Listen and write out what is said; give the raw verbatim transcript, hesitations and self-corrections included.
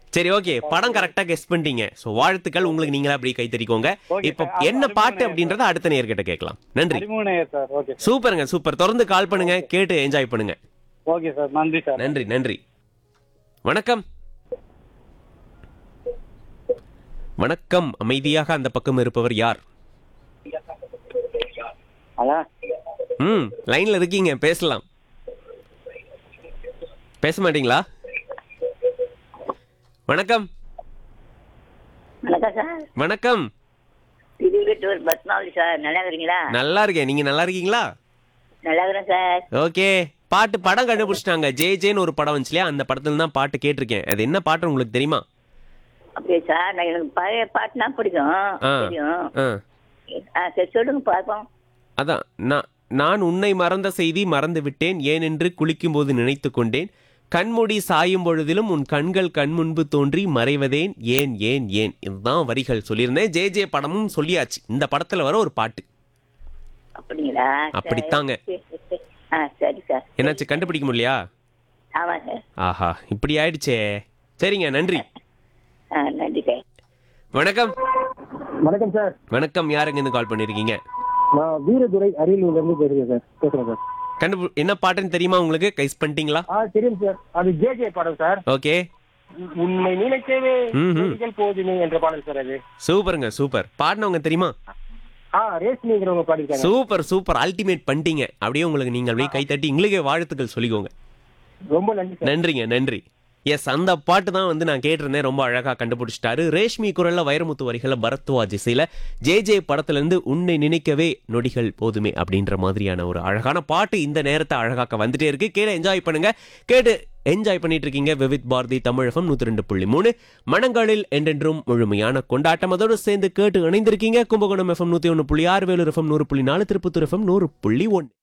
சரி, ஓகே. படம் கரெக்டா கெஸ் பண்ணிட்டீங்க. சோ வாழ்த்துக்கள் உங்களுக்கு. நீங்களே அப்படி கை தட்டிக்கோங்க. இப்போ என்ன பாட்டு அப்படின்றத அடுத்த நேயர்கிட்ட கேட்கலாம். நன்றி. சார். Okay sir. சூப்பருங்க, சூப்பர். தொடர்ந்து கால் பண்ணுங்க, கேட்டு என்ஜாய் பண்ணுங்க. Okay sir. நன்றி சார். நன்றி, நன்றி. வணக்கம். வணக்கம். அமைதியாக அந்த பக்கம் இருப்பவர் யார்? ஹலோ. ம் லைன்ல இருக்கீங்க, பேசலாம். பேச மாட்டீங்களா? வணக்கம். வணக்கம் சார். வணக்கம். திருவெட்டூர் பத்மாவதி சார். நல்லா இருக்கிறீங்களா? நல்லா இருக்கேன். நீங்க நல்லா இருக்கீங்களா? நல்லா இருக்கிறேன் சார். ஓகே. பாட்டு படம் கண்டுபிடிச்சிட்டாங்க. ஜே ஜேன்னு ஒரு படம் வந்துச்சு இல்லையா, அந்த படத்துல தான் பாட்டு கேட்டிருக்கேன். அது என்ன பாட்டு உங்களுக்கு தெரியுமா? அப்படியே சார், நான் எனக்கு பழைய பாட்டுனா பிடிக்கும். ஆ. தெரியும். ஆ. ஆ, சரி சொல்லுங்க பார்ப்போம். அதான் நான் நான் உன்னை மறந்த செய்தி மறந்து விட்டேன், ஏனென்று குளிக்கும் போது நினைத்து கொண்டேன், கண்மூடி சாயும் பொழுதிலும் உன் கண்கள் கண் முன்பு தோன்றி மறைவதேன், ஏன் ஏன் ஏன். இதுதான் வரிகள் சொல்லியிருந்தேன். ஜே ஜே படமும் சொல்லியாச்சு. இந்த படத்துல வர ஒரு பாட்டு. அப்படிங்களா? அப்படித்தாங்க. சரி, சரி. ஆ, சரி சார். என்னாச்சு, கண்டுபிடிக்க முடியலையா? ஆமாம் சார். ஆஹா, இப்படி ஆயிடுச்சே. சரிங்க, நன்றி. ஆ, நன்றி சார். வணக்கம். வணக்கம் சார். வணக்கம். யாருங்க இருந்து கால் பண்ணிருக்கீங்க? நான் வீரதுரை அரியலூர்ல இருந்து பேசுறேன் சார். பேசுறேன் சார். கண்டு என்ன பாட்டுன்னு தெரியுமா உங்களுக்கு? கைஸ் பண்ணிட்டீங்களா? ஆ, தெரியும் சார். அது ஜே ஜே பாடல் சார். ஓகே. உண்மை நினைக்கவே ம்ஹும். நொடிகள் போதுமே என்ற பாடல் சார் அது. சூப்பருங்க, சூப்பர். பாடினவங்க தெரியுமா? ஆ, ரேஷ்மிங்கிறவங்க பாடிருக்காங்க. Super, super. அல்டிமேட் பண்ணிட்டீங்க. அப்படியே உங்களுக்கு நீங்கள் அப்படியே கை தட்டி எங்களுக்கே வாழ்த்துக்கள் சொல்லிக்கோங்க. ரொம்ப நன்றி சார். நன்றிங்க, நன்றி. எஸ், அந்த பாட்டு தான் வந்து நான் கேட்டிருந்தேன். ரொம்ப அழகா கண்டுபிடிச்சிட்டாரு. ரேஷ்மி குரல்ல, வைரமுத்து வரிகளை, பரத்வாஜ் இசையில, ஜே ஜே படத்துல இருந்து உன்னை நினைக்கவே நொடிகள் போதுமே அப்படின்ற மாதிரியான ஒரு அழகான பாட்டு இந்த நேரத்தை அழகாக்க வந்துட்டே இருக்கு. கேட்டு என்ஜாய் பண்ணுங்க. கேட்டு என்ஜாய் பண்ணிட்டு இருக்கீங்க விவித் பாரதி தமிழகம் நூத்தி ரெண்டு புள்ளி மூணு மனங்களில் என்றென்றும் முழுமையான கொண்டாட்டம். அதோடு சேர்ந்து கேட்டு இணைந்திருக்கீங்க கும்பகோணம் எஃப்எம் நூத்தி ஒன்னு புள்ளி ஆறு, வேலூர் எஃப்எம் நூறு புள்ளி நாலு, திருப்பத்தூர் எஃப்எம் நூறு புள்ளி ஒன்னு.